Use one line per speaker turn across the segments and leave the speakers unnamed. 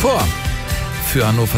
Tor für Hannover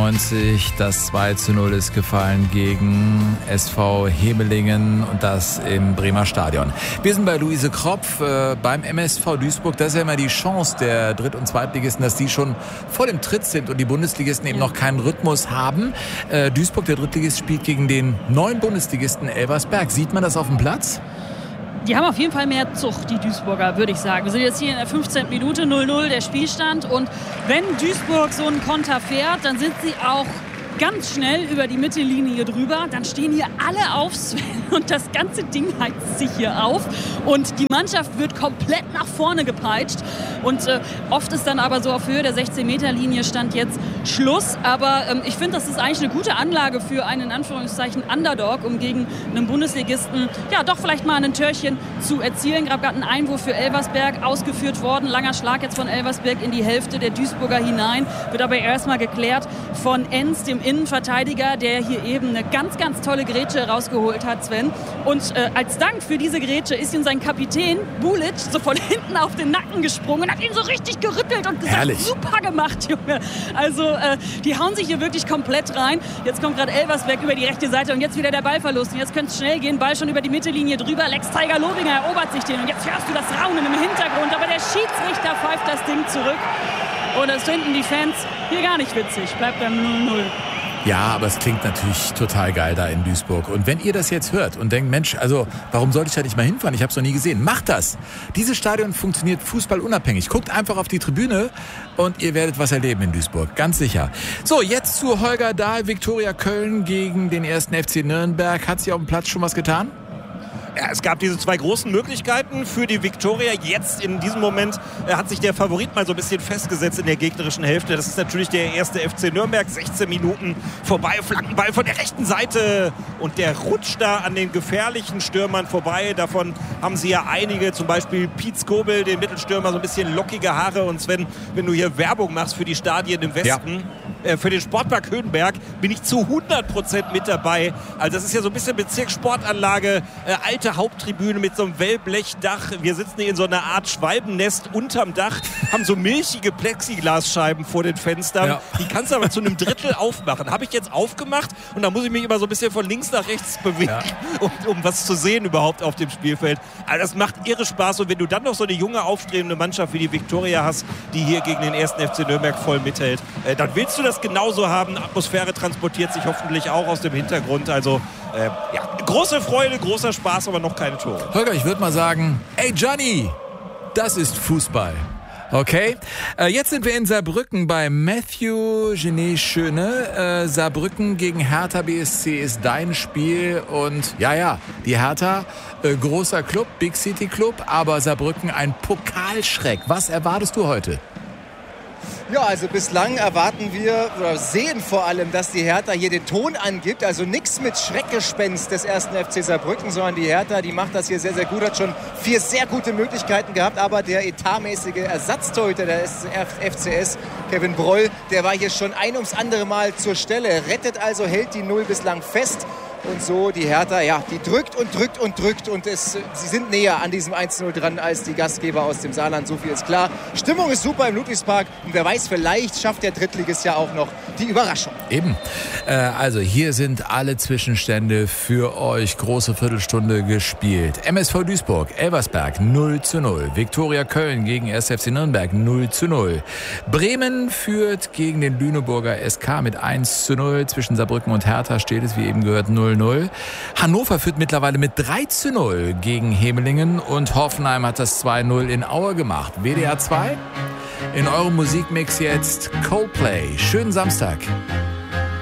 96. Das 2:0 ist gefallen gegen SV Hemelingen und das im Bremer Stadion. Wir sind bei Luise Kropf beim MSV Duisburg. Das ist ja immer die Chance der Dritt- und Zweitligisten, dass die schon voll im Tritt sind und die Bundesligisten eben noch keinen Rhythmus haben. Duisburg, der Drittligist, spielt gegen den neuen Bundesligisten Elversberg. Sieht man das auf dem Platz?
Die haben auf jeden Fall mehr Zucht, die Duisburger, würde ich sagen. Wir sind jetzt hier in der 15. Minute, 0:0 der Spielstand. Und wenn Duisburg so einen Konter fährt, dann sind sie auch ganz schnell über die Mittellinie drüber. Dann stehen hier alle auf, Sven, und das ganze Ding heizt sich hier auf. Und die Mannschaft wird komplett nach vorne gepeitscht. Und oft ist dann aber so auf Höhe der 16-Meter-Linie stand jetzt Schluss. Aber ich finde, das ist eigentlich eine gute Anlage für einen, in Anführungszeichen, Underdog, um gegen einen Bundesligisten ja doch vielleicht mal ein Törchen zu erzielen. Gerade ein Einwurf für Elversberg ausgeführt worden. Langer Schlag jetzt von Elversberg in die Hälfte der Duisburger hinein. Wird aber erstmal geklärt von Enz, dem Innenverteidiger, der hier eben eine ganz, ganz tolle Grätsche rausgeholt hat, Sven. Und als Dank für diese Grätsche ist ihm sein Kapitän Bulic so von hinten auf den Nacken gesprungen und hat ihn so richtig gerüttelt und gesagt, herrlich, super gemacht, Junge. Also die hauen sich hier wirklich komplett rein. Jetzt kommt gerade Elversberg über die rechte Seite und jetzt wieder der Ballverlust. Und jetzt könnte es schnell gehen, Ball schon über die Mittellinie drüber. Lex Tiger Lobinger erobert sich den und jetzt hörst du das Raunen im Hintergrund. Aber der Schiedsrichter pfeift das Ding zurück. Und das finden die Fans hier gar nicht witzig. Bleibt beim 0:0.
Ja, aber es klingt natürlich total geil da in Duisburg. Und wenn ihr das jetzt hört und denkt, Mensch, also warum sollte ich da nicht mal hinfahren? Ich habe es noch nie gesehen. Macht das! Dieses Stadion funktioniert fußballunabhängig. Guckt einfach auf die Tribüne und ihr werdet was erleben in Duisburg. Ganz sicher. So, jetzt zu Holger Dahl, Viktoria Köln gegen den 1. FC Nürnberg. Hat sich auf dem Platz schon was getan?
Ja, es gab diese zwei großen Möglichkeiten für die Viktoria. Jetzt in diesem Moment hat sich der Favorit mal so ein bisschen festgesetzt in der gegnerischen Hälfte. Das ist natürlich der 1. FC Nürnberg. 16 Minuten vorbei, Flankenball von der rechten Seite. Und der rutscht da an den gefährlichen Stürmern vorbei. Davon haben sie ja einige, zum Beispiel Piet Skobel, den Mittelstürmer, so ein bisschen lockige Haare. Und Sven, wenn du hier Werbung machst für die Stadien im Westen, für den Sportpark Höhenberg, bin ich zu 100% mit dabei. Also das ist ja so ein bisschen Bezirkssportanlage, alte Haupttribüne mit so einem Wellblechdach. Wir sitzen hier in so einer Art Schwalbennest unterm Dach, haben so milchige Plexiglasscheiben vor den Fenstern. Ja. Die kannst du aber zu einem Drittel aufmachen. Habe ich jetzt aufgemacht und da muss ich mich immer so ein bisschen von links nach rechts bewegen, um was zu sehen überhaupt auf dem Spielfeld. Also das macht irre Spaß. Und wenn du dann noch so eine junge, aufstrebende Mannschaft wie die Viktoria hast, die hier gegen den 1. FC Nürnberg voll mithält, dann willst du das genauso haben. Atmosphäre transportiert sich hoffentlich auch aus dem Hintergrund. Also große Freude, großer Spaß, aber noch keine Tore.
Holger, ich würde mal sagen, ey Johnny, das ist Fußball. Okay, jetzt sind wir in Saarbrücken bei Matthew Genet Schöne. Saarbrücken gegen Hertha BSC ist dein Spiel und die Hertha, großer Club, Big City Club, aber Saarbrücken ein Pokalschreck. Was erwartest du heute?
Ja, also bislang erwarten wir oder sehen vor allem, dass die Hertha hier den Ton angibt. Also nichts mit Schreckgespenst des 1. FC Saarbrücken, sondern die Hertha, die macht das hier sehr, sehr gut. Hat schon 4 sehr gute Möglichkeiten gehabt. Aber der etatmäßige Ersatztorhüter der FCS, Kevin Broll, der war hier schon ein ums andere Mal zur Stelle. Rettet also, hält die 0 bislang fest. Und so die Hertha, die drückt und drückt und drückt. Und sie sind näher an diesem 1:0 dran als die Gastgeber aus dem Saarland. So viel ist klar. Stimmung ist super im Ludwigspark. Und wer weiß, vielleicht schafft der Drittligist ja auch noch die Überraschung.
Eben. Also hier sind alle Zwischenstände für euch. Große Viertelstunde gespielt. MSV Duisburg, Elversberg 0:0. Viktoria Köln gegen 1. FC Nürnberg 0:0. Bremen führt gegen den Lüneburger SK mit 1:0. Zwischen Saarbrücken und Hertha steht es, wie eben gehört, 0:0. Hannover führt mittlerweile mit 3:0 gegen Hemelingen und Hoffenheim hat das 2:0 in Aue gemacht. WDR 2, in eurem Musikmix jetzt Coldplay. Schönen Samstag.